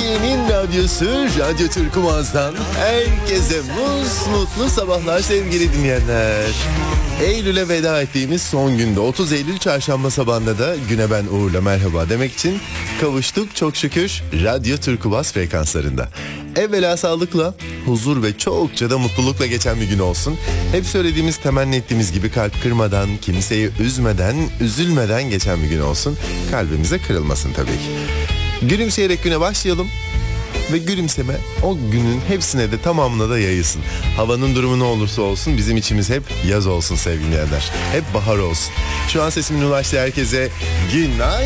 Türkiye'nin radyosu Radyo Turkumaz'dan herkese mutlu sabahlar sevgili dinleyenler. Eylül'e veda ettiğimiz son günde 30 Eylül çarşamba sabahında da güne ben Uğur'la merhaba demek için kavuştuk çok şükür Radyo Turkumaz frekanslarında. Evvela sağlıkla, huzur ve çokça da mutlulukla geçen bir gün olsun. Hep söylediğimiz, temenni ettiğimiz gibi kalp kırmadan, kimseyi üzmeden, üzülmeden geçen bir gün olsun. Kalbimize kırılmasın tabii ki. Gülümseyerek güne başlayalım. Ve gülümseme o günün hepsine de tamamına da yayılsın. Havanın durumu ne olursa olsun bizim içimiz hep yaz olsun sevgili dinleyenler. Hep bahar olsun. Şu an sesimin ulaştığı herkese günaydın.